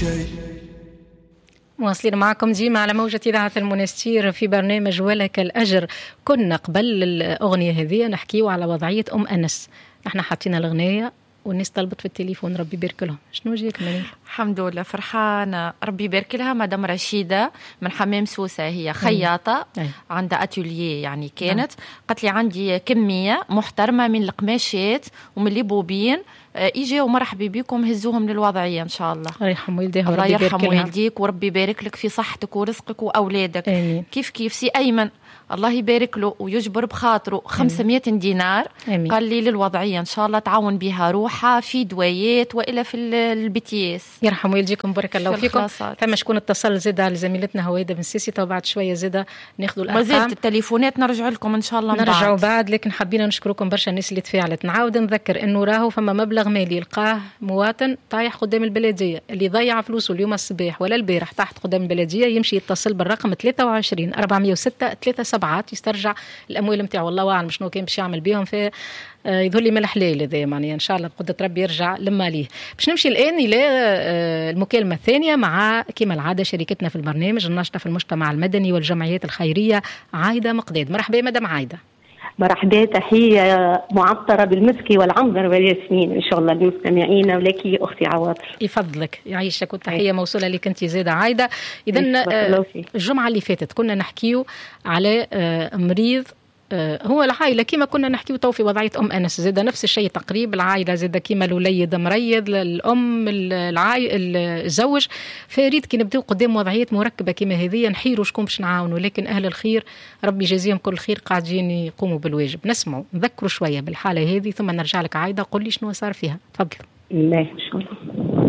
مواصلين معكم ديما على موجة إذاعة المنستير في برنامج ولك الأجر. كنا قبل الأغنية هذه نحكيو على وضعية أم أنس. نحن حاطين الأغنية والناس طلبت في التليفون، ربي يبارك لهم. شنو جيك منير؟ الحمد لله فرحانة، ربي يبارك لها. مدام رشيدة من حمام سوسة، هي خياطة عندها أتوليه يعني كانت قالت لي عندي كمية محترمة من القماشات ومن الليبوبين، إجا ومرحبا بكم، هزوهم للوضعية إن شاء الله. الله يرحم والديها الله يرحم والديك وربي يبارك لك في صحتك ورزقك وأولادك. كيف سي أيمن الله يبارك له ويجبر بخاطره 500 دينار. قال لي للوضعية إن شاء الله تعاون بها روحها في دوايات وإلا في البتياس. يرحم والديكم بارك الله فيكم. فما شكون اتصل زادة لزميلتنا هويدا بن سيسي، وبعد شوية زادة ناخذوا الأرقام. مازالت التليفونات نرجع لكم إن شاء الله. نرجعوا بعد، لكن حابين نشكركم برشا الناس اللي تفاعلت. نعاود نذكر إنه راهو فما مبلغ مالي يلقاه مواطن طايح قدام البلدية، اللي ضيع فلوسه اليوم الصباح ولا البارح تحت قدام البلدية يمشي يتصل بالرقم 23 406 37 يسترجع الأموال متاعه. والله أعلم شنو كان باش يعمل بيهم، في يظهر لي من الحلال هذا يعني. إن شاء الله بقدرة ربي يرجع لما ليه. باش نمشي الآن إلى المكالمة الثانية مع كما العادة شركتنا في البرنامج الناشطة في المجتمع المدني والجمعيات الخيرية عايدة مقداد. مرحبا مدام عايدة. مرحبا، تحية معطرة بالمسكي والعنبر والياسمين إن شاء الله للمستمعين ولك أختي عواطف. يفضلك يعيشك، والتحية موصولة لك أنت زادة عايدة. إذن الجمعة اللي فاتت كنا نحكيو على مريض، هو العائلة كما كنا نحكيو تو في وضعية أم أنس، زادة نفس الشيء تقريبا. العائلة زادة كما الوليد مريض، الأم الزوج. فريد كي نبداو قدام وضعيات مركبة كما هذه نحيروا شكون باش نعاونوا، لكن أهل الخير ربي يجازيهم كل خير قاعدين يقوموا بالواجب. نسمعوا نذكروا شوية بالحالة هذه ثم نرجع لك عايدة. قل لي شنو صار فيها، تفضل. لا إن شاء الله.